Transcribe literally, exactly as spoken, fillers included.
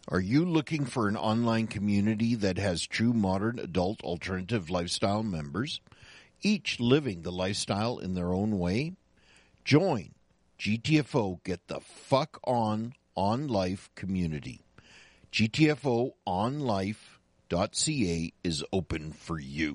Are you looking for an online community that has true modern adult alternative lifestyle members, each living the lifestyle in their own way? Join G T F O Get the Fuck On On Life community. G T F O on life dot C A is open for you.